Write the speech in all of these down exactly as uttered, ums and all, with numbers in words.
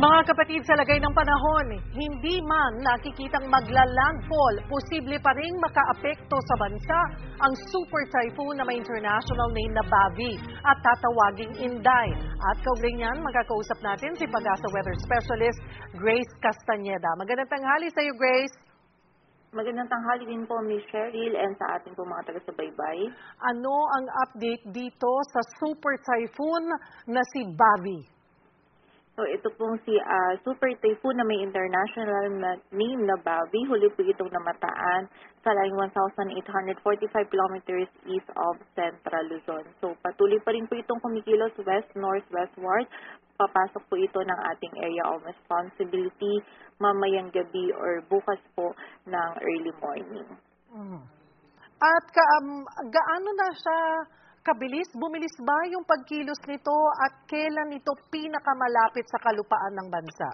Mga kapatid, sa lagay ng panahon, hindi man nakikitang magla-landfall, posible pa ring makaapekto sa bansa ang super typhoon na may international name na Bavi at tatawaging Inday. At kaugnay niyan, magkakausap natin si Pag-asa Weather Specialist Grace Castañeda. Magandang tanghali sa iyo, Grace. Magandang tanghali din po, Miz Cheryl, and sa ating po mga taga-subaybay. Ano ang update dito sa super typhoon na si Bavi? So ito pong si uh, Super Typhoon na may international na name na Bavi. Huli po itong namataan sa line one thousand eight hundred forty-five kilometers east of Central Luzon. So patuloy pa rin po itong kumikilos west-northwestward. Papasok po ito ng ating area of responsibility mamayang gabi or bukas po ng early morning. Mm. At ka, um, gaano na siya kabilis? Bumilis ba yung pagkilos nito at kailan ito pinakamalapit sa kalupaan ng bansa?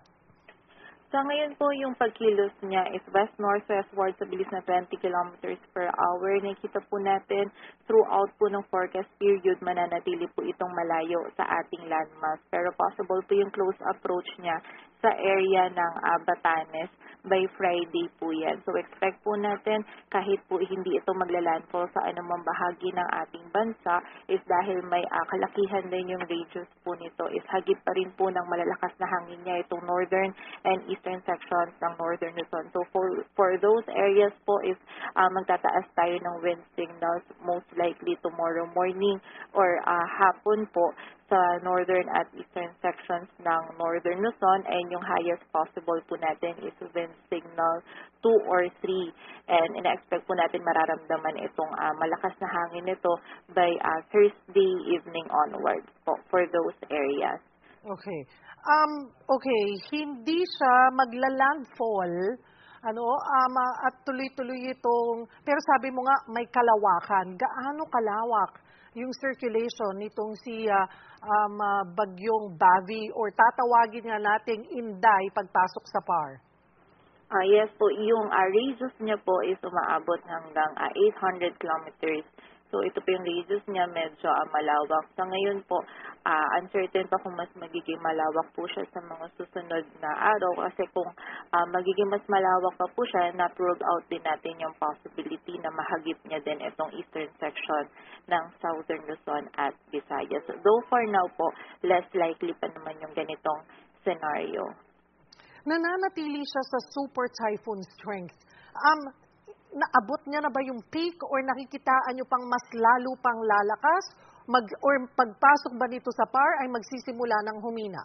Sa ngayon po, yung pagkilos niya is west-northwestward sa bilis na twenty kilometers per hour. Nakikita po natin throughout po ng forecast period, mananatili po itong malayo sa ating landmass. Pero possible po yung close approach niya sa area ng uh, Batanes by Friday po yan. So expect po natin kahit po hindi ito maglalandfall sa anumang bahagi ng ating bansa is dahil may uh, kalakihan din yung radius po nito is hagip pa rin po ng malalakas na hangin niya itong northern and eastern sections ng northern Luzon. So for, for those areas po is uh, magtataas tayo ng wind signals most likely tomorrow morning or uh, hapon po sa northern at eastern sections ng northern Luzon, and yung highest possible po natin is wind signal two or three, and ina-expect po natin mararamdaman itong uh, malakas na hangin nito by uh, Thursday evening onwards po for those areas. Okay. Um, okay, hindi siya magla-landfall ano, um, at tuloy-tuloy itong, pero sabi mo nga may kalawakan. Gaano kalawak yung circulation nitong si uh, um, uh, bagyong Bavi or tatawagin nga nating Inday pagpasok sa P A R? Uh, yes po, yung uh, radius niya po is umaabot hanggang uh, eight hundred kilometers. So ito po yung radius niya, medyo uh, malawak. Sa ngayon po, uh, uncertain pa kung mas magiging malawak po siya sa mga susunod na araw. Kasi kung uh, magiging mas malawak pa po siya, na-rule out din natin yung possibility na mahagip niya din itong eastern section ng southern Luzon at Visayas. So, though for now po, less likely pa naman yung ganitong scenario. Nananatili siya sa super typhoon strength. Um, naabot niya na ba yung peak or nakikitaan niyo pang mas lalo pang lalakas? Mag, or pagpasok ba nito sa P A R ay magsisimula ng humina?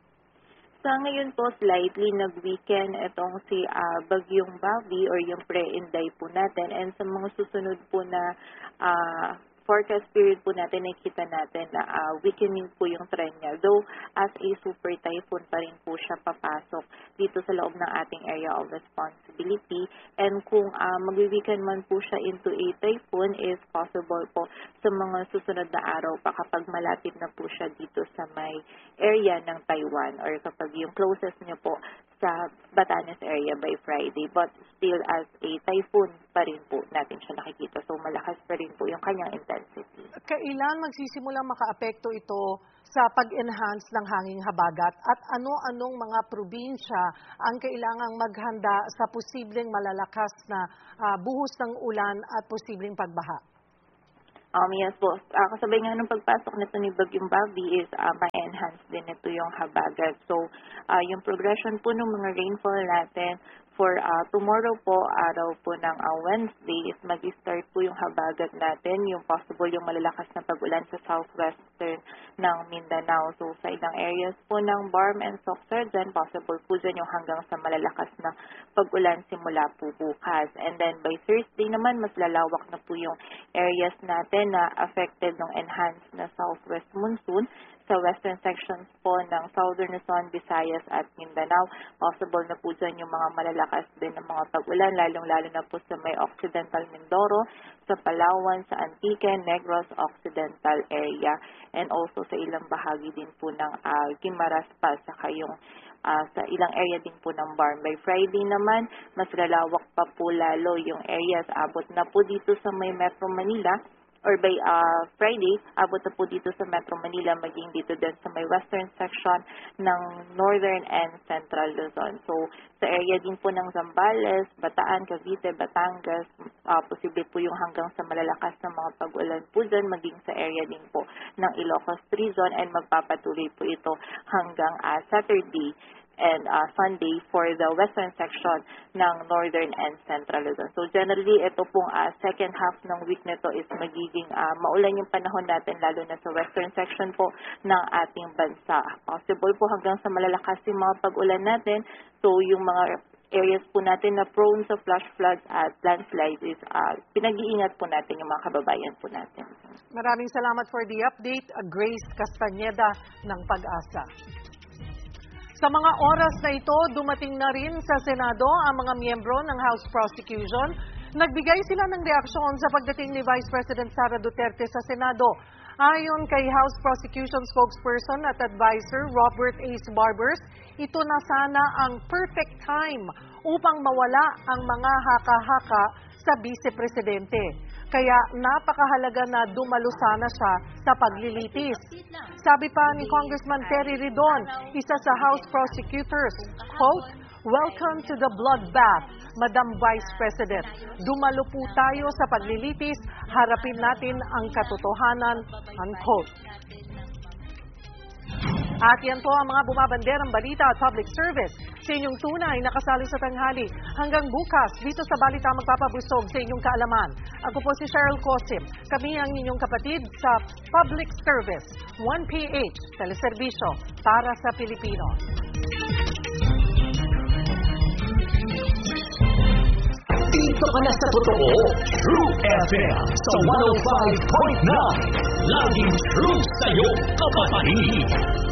Sa ngayon po, slightly nag-weekend itong si uh, Bagyong Bavi or yung pre-Inday po natin, and sa mga susunod po na uh, forecast period po natin, nakikita natin na uh, weakening po yung trend niya. Though, as a super typhoon pa rin po siya papasok dito sa loob ng ating area of responsibility. And kung uh, mag-weaken man po siya into a typhoon, is possible po sa mga susunod na araw pa kapag malapit na po siya dito sa may area ng Taiwan or kapag yung closest niya po sa Batanes area by Friday, but still as a typhoon pa rin po natin siya nakikita. So malakas pa rin po yung kanyang intensity. Kailan magsisimulang makaapekto ito sa pag-enhance ng hanging habagat at ano-anong mga probinsya ang kailangang maghanda sa posibleng malalakas na uh, buhos ng ulan at posibleng pagbaha? Um, yes po. Uh, kasabay nga ng pagpasok nito ni Bagyong Bavi is uh, ma-enhance din ito yung habagat. So, uh, yung progression po ng mga rainfall natin for uh, tomorrow po, araw po ng uh, Wednesday, is mag-start po yung habagat natin, yung possible yung malalakas na pag-ulan sa southwestern ng Mindanao. So, sa ilang areas po ng Barm and Soxargen, possible po dyan yung hanggang sa malalakas na pag-ulan simula po bukas. And then by Thursday naman, mas lalawak na po yung areas natin na affected ng enhanced na southwest monsoon sa western sections po ng southern Luzon, Visayas at Mindanao. Possible na po dyan yung mga malalakas din ng mga pag-ulan, lalong-lalo na po sa may Occidental Mindoro, sa Palawan, sa Antique, Negros, Occidental area, and also sa ilang bahagi din po ng uh, Guimaras pa, saka yung uh, sa ilang area din po ng Barm. By Friday naman, mas lalawak pa po lalo yung areas. Abot na po dito sa may Metro Manila, or by uh, Friday, abot na po dito sa Metro Manila, maging dito din sa may western section ng Northern and Central Luzon. So, sa area din po ng Zambales, Bataan, Cavite, Batangas, uh, posible po yung hanggang sa malalakas na mga pag-ulan po dyan, maging sa area din po ng Ilocos Region, and magpapatuloy po ito hanggang uh, Saturday and uh, Sunday for the western section ng Northern and Central Luzon. So generally, ito pong uh, second half ng week nito is magiging uh, maulan yung panahon natin, lalo na sa western section po ng ating bansa. Possible po hanggang sa malalakas yung mga pag-ulan natin. So yung mga areas po natin na prone sa flash floods at landslides is uh, pinag-iingat po natin yung mga kababayan po natin. Maraming salamat for the update, Grace Castañeda ng Pag-asa. Sa mga oras na ito, dumating na rin sa Senado ang mga miyembro ng House Prosecution. Nagbigay sila ng reaksyon sa pagdating ni Vice President Sara Duterte sa Senado. Ayon kay House Prosecution spokesperson at advisor Robert Ace Barbers, ito na sana ang perfect time upang mawala ang mga haka-haka sa Vice-Presidente. Kaya napakahalaga na dumalo sana siya sa paglilitis. Sabi pa ni Congressman Terry Ridon, isa sa House Prosecutors, quote, "Welcome to the bloodbath, Madam Vice President. Dumalo po tayo sa paglilitis, harapin natin ang katotohanan," unquote. At yan po ang mga bumabanderang balita at public service sa inyong tunay na kasali sa tanghali. Hanggang bukas, dito sa Balita magpapabusog sa inyong kaalaman. Ako po si Cheryl Cosim. Kami ang inyong kapatid sa Public Service, one P H, teleserbisyo para sa Pilipino. Dito ka na sa totoo, True F M sa one oh five point nine. Laging true sa'yo, kapatid.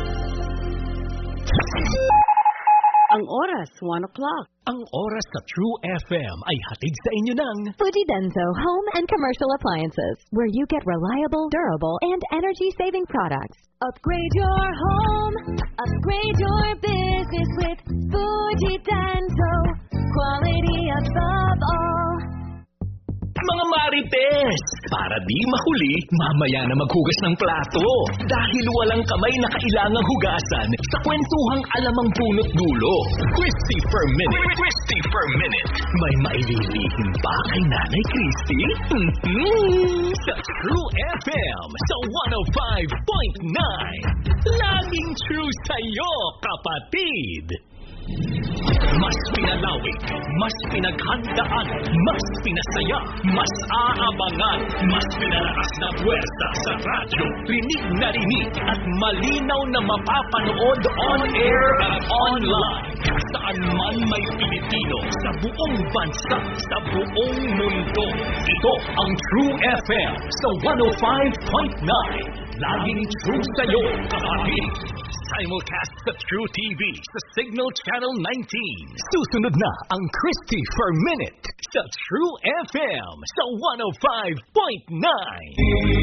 Ang oras, one o'clock. Ang oras sa True F M ay hatid sa inyo ng Fuji Denso Home and Commercial Appliances, where you get reliable, durable, and energy-saving products. Upgrade your home, upgrade your business with Fuji Denso. Quality above all. mga marites! Para di mahuli, mamaya na maghugas ng plato. Dahil walang kamay na kailangang hugasan sa kwentuhang alamang punot dulo. Christy per minute. Christy per minute. May maililihim pa kay Nanay Christy? Mm-hmm. Sa True F M sa one oh five point nine. Laging true sa'yo, kapatid! Mas pinalawig, mas pinaghandaan, mas pinasaya, mas aabangan, mas pinalakas na puwersa sa radyo. Rinig na rinig at malinaw na mapapanood on-air at online. Saan man may Pilipino sa buong bansa, sa buong mundo. Ito ang True F M sa one oh five point nine. Laging true sa'yo, kapatid. Simulcast sa True T V sa Signal Channel nineteen. Susunod na ang Christy per minute sa True F M sa one oh five point nine.